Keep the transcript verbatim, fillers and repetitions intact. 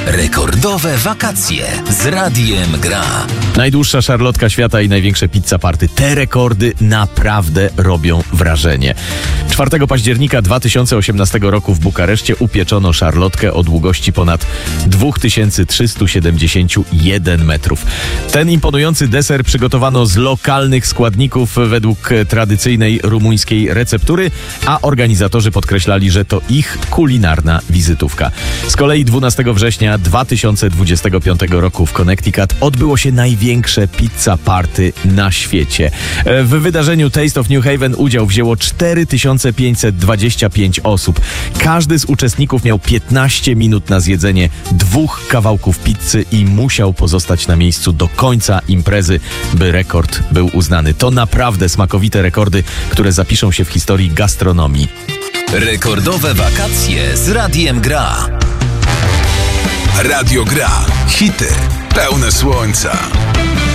Rekordowe wakacje z Radiem Gra. Najdłuższa szarlotka świata i największe pizza party. Te rekordy naprawdę robią wrażenie. czwartego października dwa tysiące osiemnastego roku w Bukareszcie upieczono szarlotkę o długości ponad dwa tysiące trzysta siedemdziesiąt jeden metrów. Ten imponujący deser przygotowano z lokalnych składników według tradycyjnej rumuńskiej receptury, a organizatorzy podkreślali, że to ich kulinarna wizytówka. Z kolei dwunastego września dwa tysiące dwudziestego piątego roku w Connecticut odbyło się największe pizza party na świecie. W wydarzeniu Taste of New Haven udział wzięło cztery tysiące pięćset dwadzieścia pięć osób. Każdy z uczestników miał piętnaście minut na zjedzenie dwóch kawałków pizzy i musiał pozostać na miejscu do końca imprezy, by rekord był uznany. To naprawdę smakowite rekordy, które zapiszą się w historii gastronomii. Rekordowe wakacje z Radiem Gra. Radio Gra. Hity pełne słońca.